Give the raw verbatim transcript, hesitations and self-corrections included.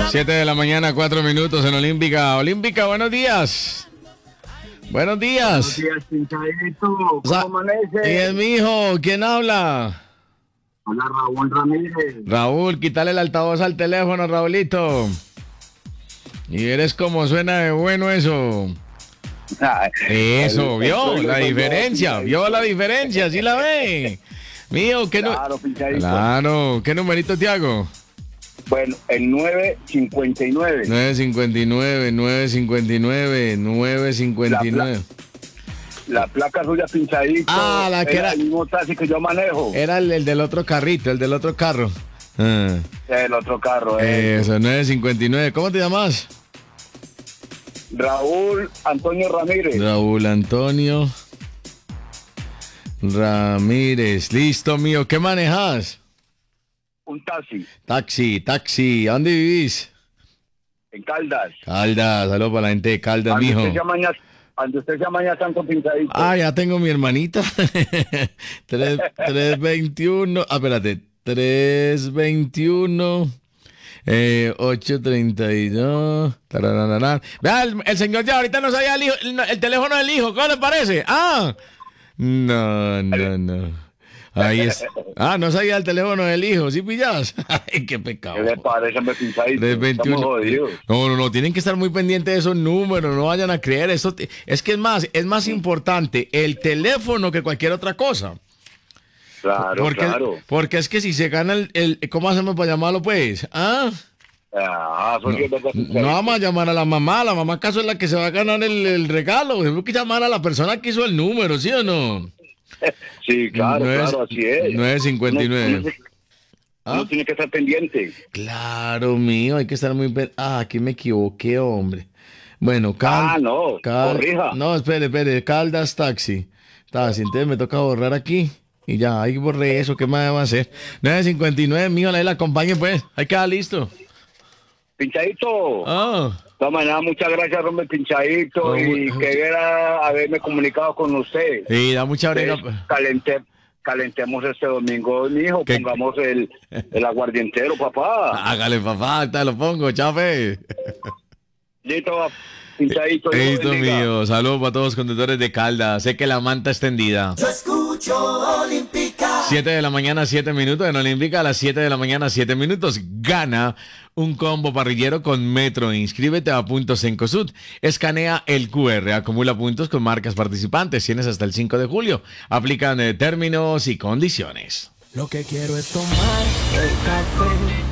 Siete de la mañana, cuatro minutos en Olímpica. Olímpica, buenos días. Buenos días. Buenos días, Pinchadito. ¿Cómo Sa- amanece? ¿Quién es mi hijo? ¿Quién habla? Hola, Raúl Ramírez. Raúl, quítale el altavoz al teléfono, Raulito. Y eres como suena de bueno eso. Eso, vio la diferencia, vio la diferencia, ¿sí la ve? Mío, ¿qué no? Claro, Pinchadito. Claro, ¿qué numerito te hago? Bueno, el nueve cincuenta y nueve. nueve cincuenta y nueve, nueve cincuenta y nueve, nueve cincuenta y nueve. La placa suya, Pinchadito. Ah, la que era- el mismo taxi que yo manejo. Era el, el del otro carrito, el del otro carro. Ah, El otro carro. eh. eso, nueve cincuenta y nueve. ¿Cómo te llamas? Raúl Antonio Ramírez. Raúl Antonio Ramírez. Listo, mío. ¿Qué manejas? Un taxi Taxi, taxi. ¿A dónde vivís? en Caldas. Caldas, saludos para la gente de Caldas, Cuando mijo. usted se amaña, cuando usted se amaña tanto, Pinchadito. Ah, ya tengo mi hermanita. tres, tres veintiuno. Ah, espérate. tres veintiuno. Eh, ocho treinta y dos. Tarararán. Vea, el, el señor ya ahorita no sabía el, hijo- el, el teléfono del hijo. ¿Cómo le parece? Ah. No, no, no. Ahí es. Ah, no sabía el teléfono del hijo. ¿Sí pillas? Ay, qué pecado. ¿Qué le parece, hombre, Pinchadito? tres veintiuno. Estamos jodidos. No, no, no, tienen que estar muy pendientes de esos números, no vayan a creer eso. te- Es que es más, es más importante el teléfono que cualquier otra cosa. Claro, Porque, claro. porque es que si se gana el, el- ¿cómo hacemos para llamarlo pues? Ah, Ah, eso sí es verdad, no Pinchadito. vamos a llamar a la mamá, la mamá acaso es la que se va a ganar el, el regalo. Tenemos que llamar a la persona que hizo el número, ¿sí o no? Sí, claro, Nueve- claro, así es. nueve cincuenta y nueve. Uno, uno- ¿Ah? uno tiene que estar pendiente. Claro, mío, hay que estar muy... pen- Ah, aquí me equivoqué, hombre. Bueno, Cal... Ah, no, Cal- corrija. No, espere, espere, Caldas Taxi. Taxi, entonces me toca borrar aquí. Y ya, ahí borré eso, ¿qué más va a hacer? nueve cincuenta y nueve, mío, ahí la acompañe, pues. Ahí queda listo. Pinchadito, Ah, de todas maneras, muchas gracias, hombre, Pinchadito, No, y mu- que era haberme comunicado con usted. sí, da mucha brega. Entonces, calenté, calentemos este domingo, mi hijo, ¿Qué? pongamos el, el aguardientero, papá. Hágale, papá, te lo pongo, chafe. Listo, Pinchadito. Dios Listo, bendiga. mío. Saludos para todos los conductores de Caldas. Sé que la manta es tendida. Yo escucho Olímpica. siete de la mañana, siete minutos. En Olímpica a las siete de la mañana, siete minutos. Gana un combo parrillero con Metro. Inscríbete a Puntos Cencosud. Escanea el Q R. Acumula puntos con marcas participantes. Tienes hasta el cinco de julio. Aplican eh, términos y condiciones. Lo que quiero es tomar el café